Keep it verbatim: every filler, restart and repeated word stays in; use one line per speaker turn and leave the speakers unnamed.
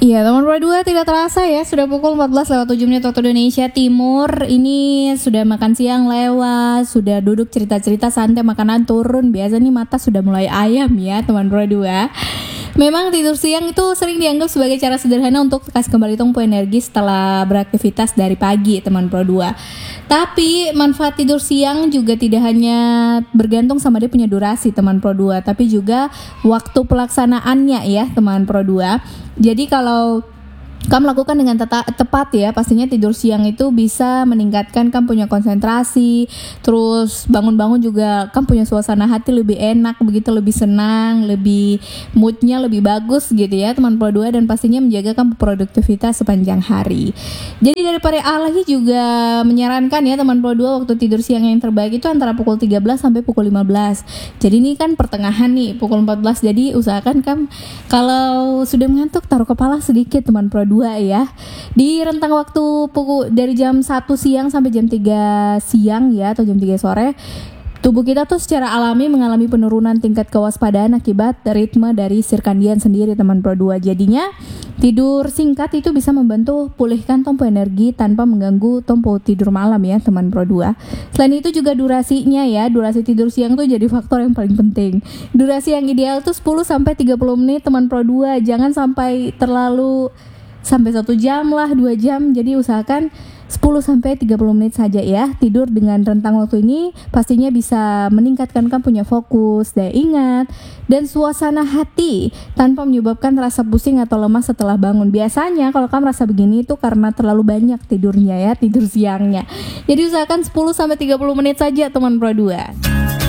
Iya, teman Pro dua tidak terasa ya, sudah pukul empat belas lewat tujuh menit waktu Indonesia Timur. Ini sudah makan siang lewat, sudah duduk cerita-cerita santai, makanan turun. Biasa nih mata sudah mulai ayam ya teman Pro dua. Memang tidur siang itu sering dianggap sebagai cara sederhana untuk kasih kembali tumpu energi setelah beraktivitas dari pagi teman Pro dua. Tapi manfaat tidur siang juga tidak hanya bergantung sama dia punya durasi teman Pro dua, tapi juga waktu pelaksanaannya ya teman Pro dua. Jadi kalau kamu lakukan dengan teta- tepat ya, pastinya tidur siang itu bisa meningkatkan kamu punya konsentrasi. Terus bangun-bangun juga kamu punya suasana hati lebih enak, begitu lebih senang, lebih moodnya lebih bagus gitu ya teman Pro dua. Dan pastinya menjaga kamu produktivitas sepanjang hari. Jadi dari para ahli juga menyarankan ya teman Pro dua, waktu tidur siang yang terbaik itu antara pukul tiga belas sampai pukul lima belas. Jadi ini kan pertengahan nih, pukul empat belas. Jadi usahakan kamu kalau sudah mengantuk taruh kepala sedikit teman Pro dua ya. Di rentang waktu pukul dari jam satu siang sampai jam tiga siang ya, atau jam tiga sore, tubuh kita tuh secara alami mengalami penurunan tingkat kewaspadaan akibat ritme dari sirkadian sendiri teman Pro dua. Jadinya tidur singkat itu bisa membantu pulihkan tempo energi tanpa mengganggu tempo tidur malam ya teman Pro dua. Selain itu juga durasinya ya, durasi tidur siang tuh jadi faktor yang paling penting. Durasi yang ideal tuh sepuluh sampai tiga puluh menit teman Pro dua. Jangan sampai terlalu sampai satu jam lah, dua jam. Jadi usahakan sepuluh sampai tiga puluh menit saja ya. Tidur dengan rentang waktu ini pastinya bisa meningkatkan kamu punya fokus, daya ingat, dan suasana hati tanpa menyebabkan rasa pusing atau lemas setelah bangun. Biasanya kalau kamu merasa begini itu karena terlalu banyak tidurnya ya, tidur siangnya. Jadi usahakan sepuluh sampai tiga puluh menit saja teman Pro dua.